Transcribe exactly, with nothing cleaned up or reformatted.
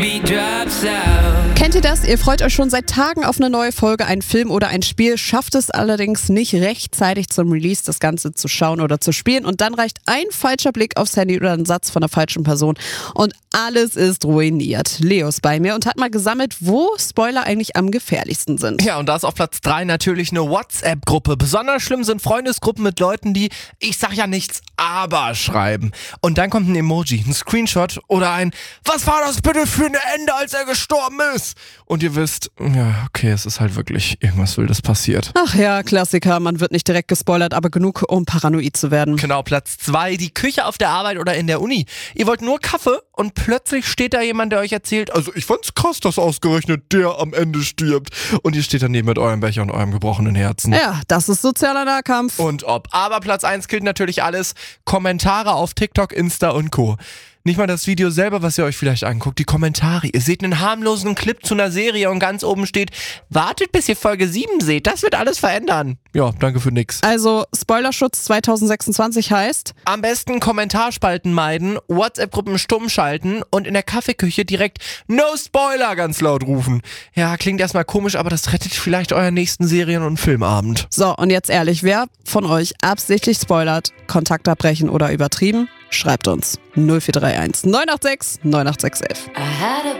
Kennt ihr das? Ihr freut euch schon seit Tagen auf eine neue Folge, einen Film oder ein Spiel, schafft es allerdings nicht rechtzeitig zum Release das Ganze zu schauen oder zu spielen und dann reicht ein falscher Blick aufs Handy oder ein Satz von der falschen Person und alles ist ruiniert. Leo ist bei mir und hat mal gesammelt, wo Spoiler eigentlich am gefährlichsten sind. Ja, und da ist auf Platz drei natürlich eine WhatsApp-Gruppe. Besonders schlimm sind Freundesgruppen mit Leuten, die ich sag ja nichts, aber schreiben. Und dann kommt ein Emoji, ein Screenshot oder ein "Was war das bitte für ein Ende, als er gestorben ist?" Und ihr wisst, ja, okay, es ist halt wirklich irgendwas Wildes passiert. Ach ja, Klassiker, man wird nicht direkt gespoilert, aber genug, um paranoid zu werden. Genau, Platz zwei, die Küche auf der Arbeit oder in der Uni. Ihr wollt nur Kaffee und plötzlich steht da jemand, der euch erzählt, also ich fand's krass, dass ausgerechnet der am Ende stirbt. Und ihr steht daneben mit eurem Becher und eurem gebrochenen Herzen. Ja, das ist sozialer Nahkampf. Und ob. Aber Platz eins gilt natürlich alles. Kommentare auf TikTok, Insta und Co. Nicht mal das Video selber, was ihr euch vielleicht anguckt, die Kommentare. Ihr seht einen harmlosen Clip zu einer Serie und ganz oben steht, wartet bis ihr Folge sieben seht, das wird alles verändern. Ja, danke für nix. Also Spoilerschutz zwanzig sechsundzwanzig heißt? Am besten Kommentarspalten meiden, WhatsApp-Gruppen stumm schalten und in der Kaffeeküche direkt No Spoiler ganz laut rufen. Ja, klingt erstmal komisch, aber das rettet vielleicht euren nächsten Serien- und Filmabend. So, und jetzt ehrlich, wer von euch absichtlich spoilert, Kontakt abbrechen oder übertrieben? Schreibt uns null vier drei eins neun acht sechs neun acht sechs eins.